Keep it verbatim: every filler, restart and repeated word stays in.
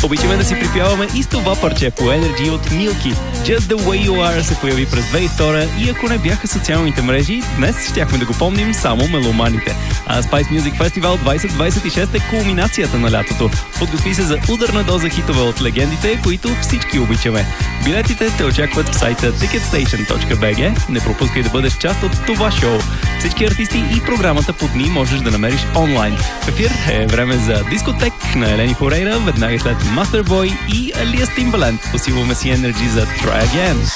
Обичаме да си припяваме и с това парче по Energy от Milky. Just the way you are се появи през две хиляди и втора и ако не бяха социалните мрежи, днес щяхме да го помним само меломаните. А Spice Music Festival двайсет двайсет и шест е кулминацията на лятото. Подготви се за ударна доза хитове от легендите, които всички обичаме. Билетите те очакват в сайта ticketstation точка би джи. Не пропускай да бъдеш част от това шоу. Всички артисти и програмата под ни можеш да намериш онлайн. В ефир е време за дискотек на Елени Форейра, веднага след Master Boy и Алиас Timbaland. Посилваме си Energy за Try Again.